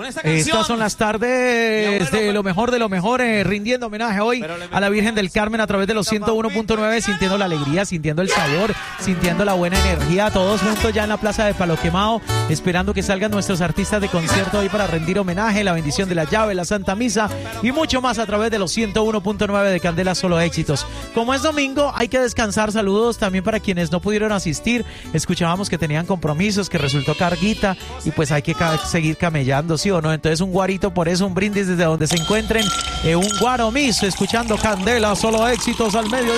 Estas son las tardes de lo mejor, rindiendo homenaje hoy a la Virgen del Carmen a través de los 101.9, sintiendo la alegría, sintiendo el sabor, sintiendo la buena energía, todos juntos ya en la plaza de Palo Quemado, esperando que salgan nuestros artistas de concierto hoy para rendir homenaje, la bendición de la llave, la Santa Misa y mucho más a través de los 101.9 de Candela Solo Éxitos. Como es domingo, hay que descansar. Saludos también para quienes no pudieron asistir. Escuchábamos que tenían compromisos, que resultó carguita y pues hay que seguir camellando, ¿sí o no? Entonces un guarito por eso, un brindis desde donde se encuentren, un guaromiso, escuchando Candela Solo Éxitos al mediodía.